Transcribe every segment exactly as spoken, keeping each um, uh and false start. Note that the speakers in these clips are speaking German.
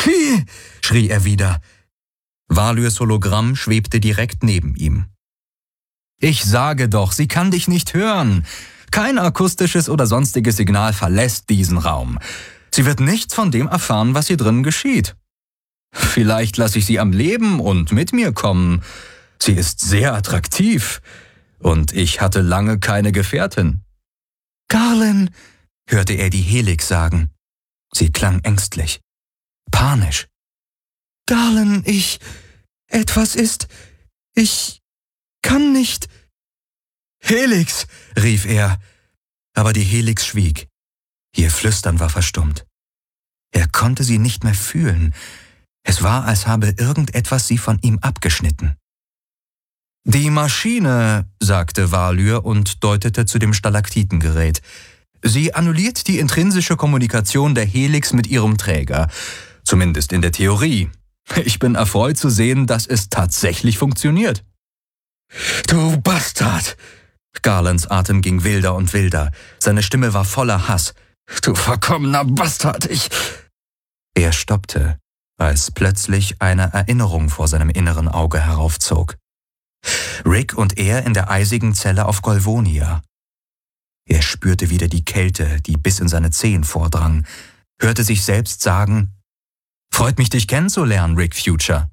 Ki, schrie er wieder. Valyrs Hologramm schwebte direkt neben ihm. »Ich sage doch, sie kann dich nicht hören. Kein akustisches oder sonstiges Signal verlässt diesen Raum. Sie wird nichts von dem erfahren, was hier drin geschieht. Vielleicht lasse ich sie am Leben und mit mir kommen. Sie ist sehr attraktiv. Und ich hatte lange keine Gefährtin.« »Garland«, hörte er die Helix sagen. Sie klang ängstlich, panisch. »Garland, ich... etwas ist... ich... kann nicht...« »Helix«, rief er, aber die Helix schwieg. Ihr Flüstern war verstummt. Er konnte sie nicht mehr fühlen. Es war, als habe irgendetwas sie von ihm abgeschnitten. »Die Maschine«, sagte Valyr und deutete zu dem Stalaktitengerät. »Sie annulliert die intrinsische Kommunikation der Helix mit ihrem Träger. Zumindest in der Theorie. Ich bin erfreut zu sehen, dass es tatsächlich funktioniert.« »Du Bastard!« Garlands Atem ging wilder und wilder. Seine Stimme war voller Hass. »Du verkommener Bastard, ich...« Er stoppte, als plötzlich eine Erinnerung vor seinem inneren Auge heraufzog. Rick und er in der eisigen Zelle auf Golvonia. Er spürte wieder die Kälte, die bis in seine Zehen vordrang, hörte sich selbst sagen, »Freut mich, dich kennenzulernen, Rick Future.«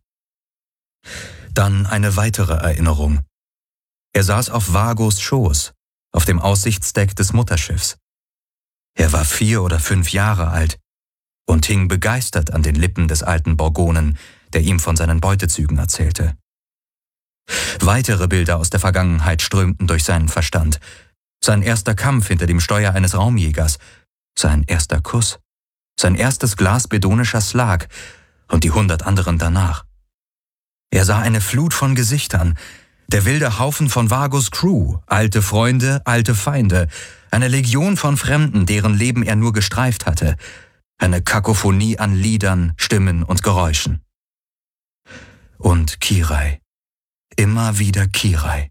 Dann eine weitere Erinnerung. Er saß auf Vagos Schoß, auf dem Aussichtsdeck des Mutterschiffs. Er war vier oder fünf Jahre alt und hing begeistert an den Lippen des alten Borgonen, der ihm von seinen Beutezügen erzählte. Weitere Bilder aus der Vergangenheit strömten durch seinen Verstand. Sein erster Kampf hinter dem Steuer eines Raumjägers, sein erster Kuss, sein erstes Glas bedonischer Slag und die hundert anderen danach. Er sah eine Flut von Gesichtern, der wilde Haufen von Vagos Crew, alte Freunde, alte Feinde, eine Legion von Fremden, deren Leben er nur gestreift hatte, eine Kakophonie an Liedern, Stimmen und Geräuschen. Und Kirai. Immer wieder Kirai.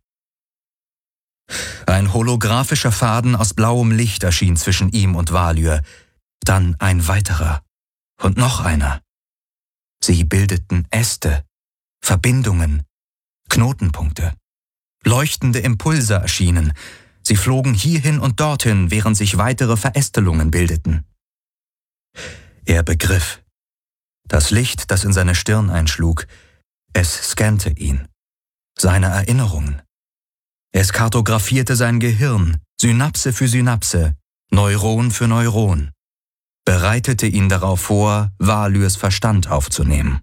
Ein holographischer Faden aus blauem Licht erschien zwischen ihm und Valyr, dann ein weiterer und noch einer. Sie bildeten Äste, Verbindungen, Knotenpunkte. Leuchtende Impulse erschienen. Sie flogen hierhin und dorthin, während sich weitere Verästelungen bildeten. Er begriff. Das Licht, das in seine Stirn einschlug, es scannte ihn. Seine Erinnerungen. Es kartografierte sein Gehirn, Synapse für Synapse, Neuron für Neuron, bereitete ihn darauf vor, Valyrs Verstand aufzunehmen.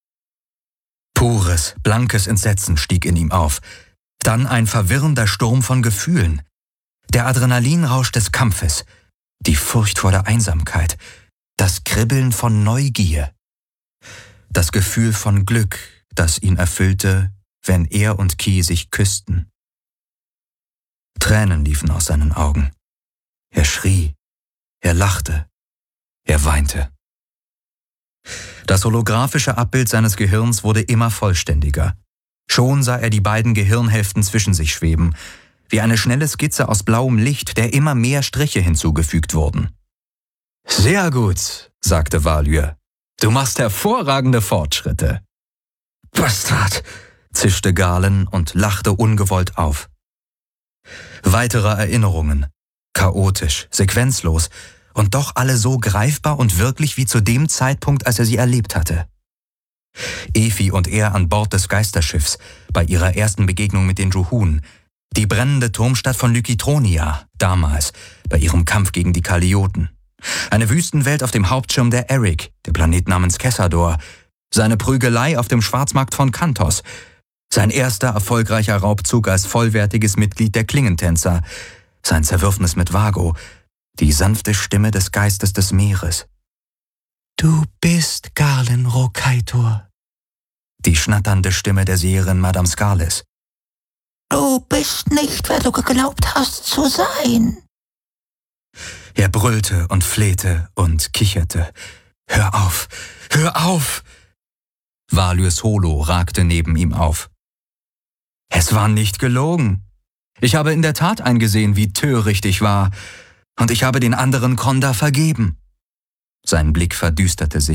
Pures, blankes Entsetzen stieg in ihm auf, dann ein verwirrender Sturm von Gefühlen, der Adrenalinrausch des Kampfes, die Furcht vor der Einsamkeit, das Kribbeln von Neugier, das Gefühl von Glück, das ihn erfüllte, wenn er und Ki sich küssten. Tränen liefen aus seinen Augen. Er schrie, er lachte, er weinte. Das holographische Abbild seines Gehirns wurde immer vollständiger. Schon sah er die beiden Gehirnhälften zwischen sich schweben, wie eine schnelle Skizze aus blauem Licht, der immer mehr Striche hinzugefügt wurden. »Sehr gut«, sagte Valyr. »Du machst hervorragende Fortschritte.« »Bastard«, zischte Garland und lachte ungewollt auf. Weitere Erinnerungen, chaotisch, sequenzlos und doch alle so greifbar und wirklich wie zu dem Zeitpunkt, als er sie erlebt hatte. Efi und er an Bord des Geisterschiffs, bei ihrer ersten Begegnung mit den Juhun, die brennende Turmstadt von Lykitronia, damals, bei ihrem Kampf gegen die Kalioten, eine Wüstenwelt auf dem Hauptschirm der Eric, der Planet namens Kessador, seine Prügelei auf dem Schwarzmarkt von Kantos, sein erster erfolgreicher Raubzug als vollwertiges Mitglied der Klingentänzer, sein Zerwürfnis mit Vago, die sanfte Stimme des Geistes des Meeres. »Du bist Garland Rokaitor«, die schnatternde Stimme der Seherin Madame Scarlis. »Du bist nicht, wer du geglaubt hast zu sein.« Er brüllte und flehte und kicherte. »Hör auf! Hör auf!« Valyrs Holo ragte neben ihm auf. »Es war nicht gelogen. Ich habe in der Tat eingesehen, wie töricht ich war, und ich habe den anderen Konda vergeben.« Sein Blick verdüsterte sich.